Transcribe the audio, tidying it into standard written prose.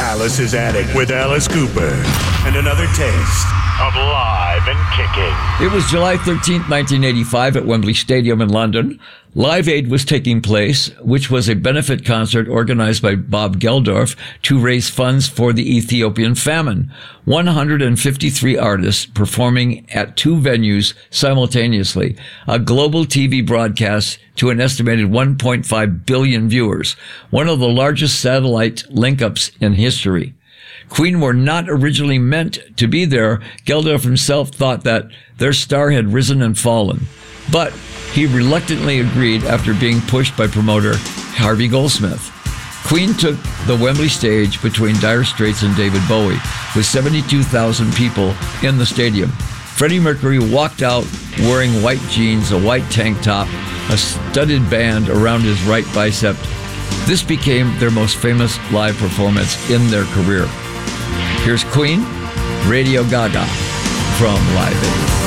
Alice's Attic with Alice Cooper. And another taste of Live and Kicking. It was July 13th, 1985 at Wembley Stadium in London. Live Aid was taking place, which was a benefit concert organized by Bob Geldof to raise funds for the Ethiopian famine. 153 artists performing at two venues simultaneously. A global TV broadcast to an estimated 1.5 billion viewers. One of the largest satellite link-ups in history. Queen were not originally meant to be there. Geldof himself thought that their star had risen and fallen. But he reluctantly agreed after being pushed by promoter Harvey Goldsmith. Queen took the Wembley stage between Dire Straits and David Bowie, with 72,000 people in the stadium. Freddie Mercury walked out wearing white jeans, a white tank top, a studded band around his right bicep. This became their most famous live performance in their career. Here's Queen, Radio Gaga from Live Aid.